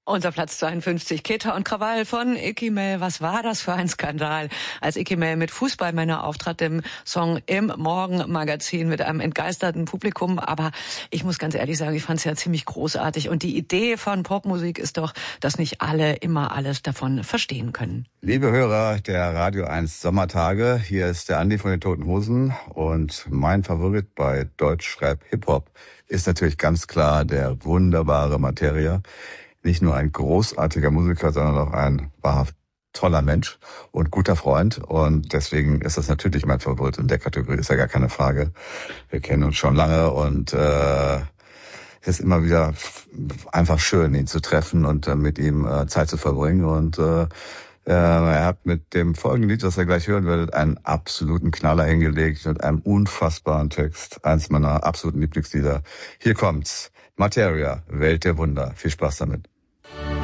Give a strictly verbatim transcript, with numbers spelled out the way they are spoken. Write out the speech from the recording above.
Unser Platz zweiundfünfzig, Keta und Krawall von Icky Mell. Was war das für ein Skandal, als Icky Mell mit Fußballmänner auftrat im Song im Morgenmagazin mit einem entgeisterten Publikum. Aber ich muss ganz ehrlich sagen, ich fand es ja ziemlich großartig. Und die Idee von Popmusik ist doch, dass nicht alle immer alles davon verstehen können. Liebe Hörer der Radio eins Sommertage, hier ist der Andi von den Toten Hosen. Und mein Favorit bei Deutschrap Hip-Hop ist natürlich ganz klar der wunderbare Materia. Nicht nur ein großartiger Musiker, sondern auch ein wahrhaft toller Mensch und guter Freund. Und deswegen ist das natürlich mein Favorit in der Kategorie, ist ja gar keine Frage. Wir kennen uns schon lange und äh, es ist immer wieder einfach schön, ihn zu treffen und äh, mit ihm äh, Zeit zu verbringen. Und äh, er hat mit dem folgenden Lied, das ihr gleich hören werdet, einen absoluten Knaller hingelegt mit einem unfassbaren Text. Eins meiner absoluten Lieblingslieder. Hier kommt's. Materia, Welt der Wunder. Viel Spaß damit.